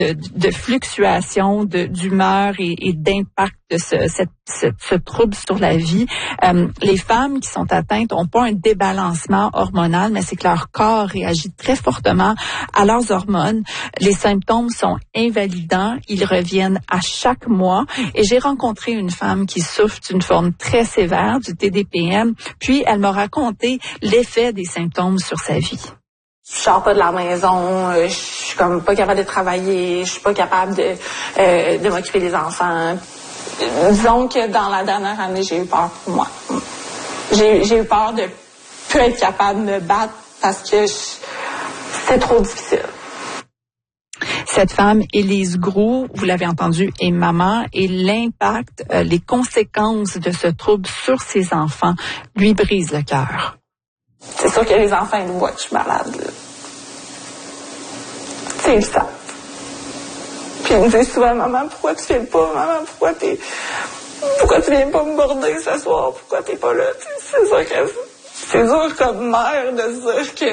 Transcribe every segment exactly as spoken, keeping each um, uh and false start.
de, de fluctuation de, d'humeur et, et d'impact de ce, cette, ce, ce trouble sur la vie. Euh, les femmes qui sont atteintes n'ont pas un débalancement hormonal, mais c'est que leur corps réagit très fortement à leurs hormones. Les symptômes sont invalidants, ils reviennent à chaque mois. Et j'ai rencontré une femme qui souffre d'une forme très sévère du T D P M, puis elle m'a raconté l'effet des symptômes sur sa vie. Je sors pas de la maison, je suis comme pas capable de travailler, je suis pas capable de, euh, de m'occuper des enfants. Disons que dans la dernière année, j'ai eu peur pour moi. J'ai, j'ai eu peur de plus être capable de me battre parce que je, c'était trop difficile. Cette femme, Élise Groulx, vous l'avez entendu, est maman et l'impact, euh, les conséquences de ce trouble sur ses enfants lui brisent le cœur. C'est sûr que les enfants, ils voient que je suis malade. Là. C'est le savent. Puis ils me disent souvent, maman, pourquoi tu viens pas? Maman, pourquoi t'es... Pourquoi tu viens pas me border ce soir? Pourquoi t'es pas là? C'est sûr que c'est dur comme mère de se dire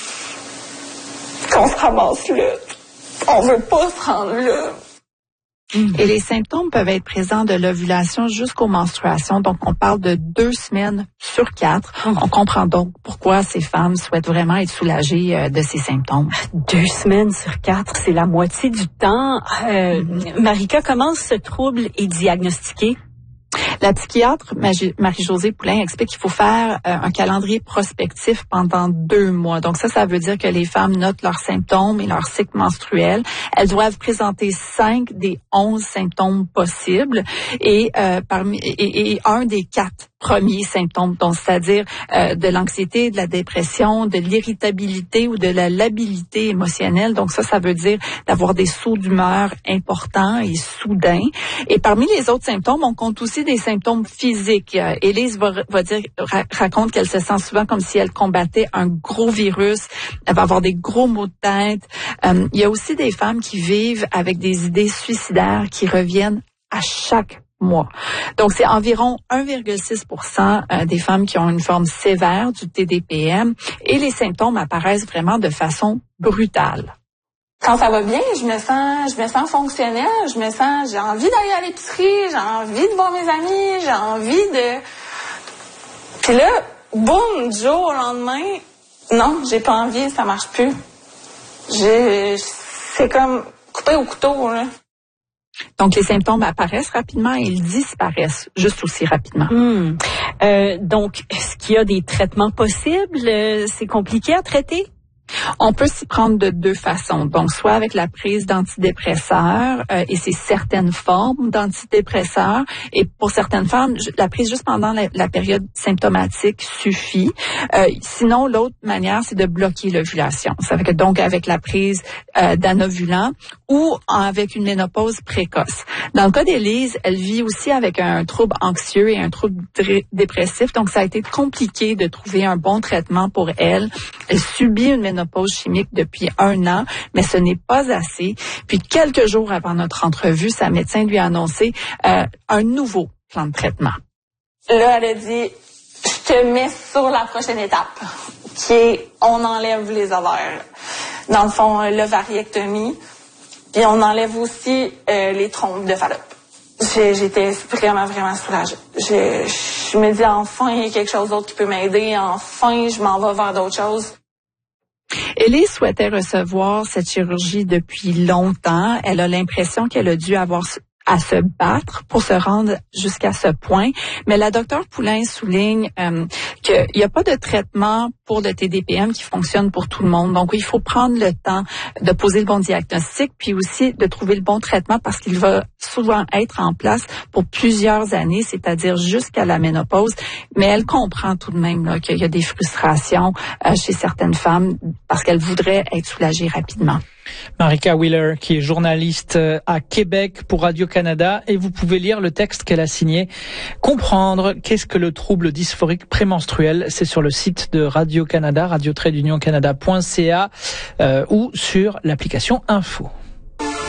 que qu'on se ramasse là. On veut pas se rendre là. Et les symptômes peuvent être présents de l'ovulation jusqu'aux menstruations. Donc, on parle de deux semaines sur quatre. On comprend donc pourquoi ces femmes souhaitent vraiment être soulagées de ces symptômes. Deux semaines sur quatre, c'est la moitié du temps. Euh, mm-hmm. Marika, comment ce trouble est diagnostiqué? La psychiatre Marie-Josée Poulain explique qu'il faut faire euh, un calendrier prospectif pendant deux mois. Donc ça, ça veut dire que les femmes notent leurs symptômes et leur cycle menstruel. Elles doivent présenter cinq des onze symptômes possibles et euh, parmi et, et un des quatre premiers symptômes, donc c'est-à-dire euh, de l'anxiété, de la dépression, de l'irritabilité ou de la labilité émotionnelle. Donc ça, ça veut dire d'avoir des sauts d'humeur importants et soudains. Et parmi les autres symptômes, on compte aussi des symptômes physiques. Euh, Élise va, va dire, ra- raconte qu'elle se sent souvent comme si elle combattait un gros virus. Elle va avoir des gros maux de tête. Euh, il y a aussi des femmes qui vivent avec des idées suicidaires qui reviennent à chaque mois. Donc, c'est environ un virgule six pour cent des femmes qui ont une forme sévère du T D P M et les symptômes apparaissent vraiment de façon brutale. Quand ça va bien, je me sens, je me sens fonctionnelle, je me sens, j'ai envie d'aller à l'épicerie, j'ai envie de voir mes amis, j'ai envie de... Puis là, boum, du jour au lendemain, non, j'ai pas envie, ça marche plus. J'ai, c'est comme couper au couteau, là. Donc, les symptômes apparaissent rapidement et ils disparaissent juste aussi rapidement. Mmh. Euh, donc, est-ce qu'il y a des traitements possibles? C'est compliqué à traiter? On peut s'y prendre de deux façons. Donc, soit avec la prise d'antidépresseurs, euh, et c'est certaines formes d'antidépresseurs. Et pour certaines femmes, la prise juste pendant la, la période symptomatique suffit. Euh, sinon, l'autre manière, c'est de bloquer l'ovulation. Ça fait que donc avec la prise euh, d'anovulant ou avec une ménopause précoce. Dans le cas d'Élise, elle vit aussi avec un trouble anxieux et un trouble dré- dépressif. Donc, ça a été compliqué de trouver un bon traitement pour elle. Elle subit une ménopause chimique depuis un an, mais ce n'est pas assez. Puis quelques jours avant notre entrevue, sa médecin lui a annoncé euh, un nouveau plan de traitement. Là, elle a dit, je te mets sur la prochaine étape, qui est, on enlève les ovaires. Dans le fond, l'ovariectomie, puis on enlève aussi euh, les trompes de Fallope. J'ai, j'étais vraiment, vraiment soulagée. J'ai, je me dis, enfin, il y a quelque chose d'autre qui peut m'aider. Enfin, je m'en vais vers d'autres choses. Élise souhaitait recevoir cette chirurgie depuis longtemps. Elle a l'impression qu'elle a dû avoir à se battre pour se rendre jusqu'à ce point. Mais la docteure Poulain souligne euh, qu'il n'y a pas de traitement pour le T D P M qui fonctionne pour tout le monde. Donc, il faut prendre le temps de poser le bon diagnostic, puis aussi de trouver le bon traitement parce qu'il va souvent être en place pour plusieurs années, c'est-à-dire jusqu'à la ménopause. Mais elle comprend tout de même là, qu'il y a des frustrations euh, chez certaines femmes parce qu'elles voudraient être soulagées rapidement. Marika Wheeler, qui est journaliste à Québec pour Radio-Canada, et vous pouvez lire le texte qu'elle a signé. Comprendre qu'est-ce que le trouble dysphorique prémenstruel, c'est sur le site de Radio-Canada, radio tiret d'union canada point c a euh, ou sur l'application Info.